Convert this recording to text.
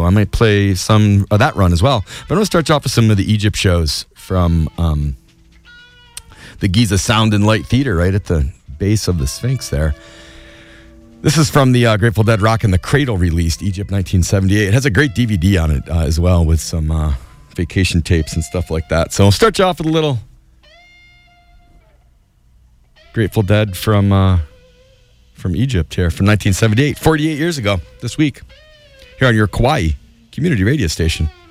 I might play some of that run as well. But I'm going to start you off with some of the Egypt shows from the Giza Sound and Light Theater right at the base of the Sphinx there. This is from the Grateful Dead Rock in the Cradle released, Egypt 1978. It has a great DVD on it as well with some vacation tapes and stuff like that. So I'll start you off with a little Grateful Dead from Egypt here from 1978, 48 years ago this week, here on your Kauai community radio station.